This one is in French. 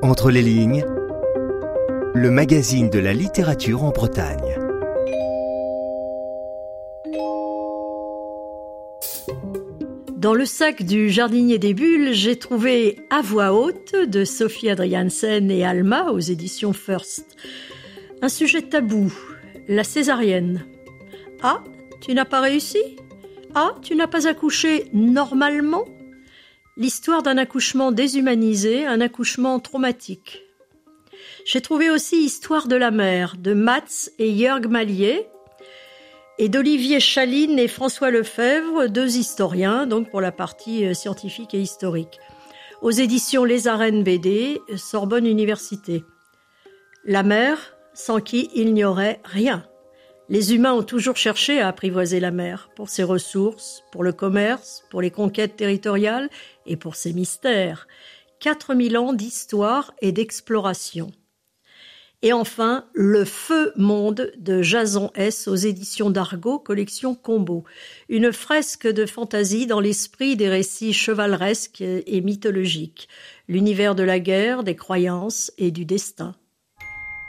Entre les lignes, le magazine de la littérature en Bretagne. Dans le sac du jardinier des bulles, j'ai trouvé À voix haute de Sophie Adriaansen et Alma aux éditions First. Un sujet tabou, la césarienne. Ah, tu n'as pas réussi ? Ah, tu n'as pas accouché normalement ? L'histoire d'un accouchement déshumanisé, un accouchement traumatique. J'ai trouvé aussi Histoire de la mère de Mats et Jörg Malier et d'Olivier Chaline et François Lefebvre, deux historiens, donc pour la partie scientifique et historique. Aux éditions Les Arènes BD, Sorbonne Université. La mer, sans qui il n'y aurait rien. Les humains ont toujours cherché à apprivoiser la mer, pour ses ressources, pour le commerce, pour les conquêtes territoriales et pour ses mystères. 4000 ans d'histoire et d'exploration. Et enfin, Le Feu Monde de Jason S. aux éditions d'Argo, collection Combo. Une fresque de fantaisie dans l'esprit des récits chevaleresques et mythologiques. L'univers de la guerre, des croyances et du destin.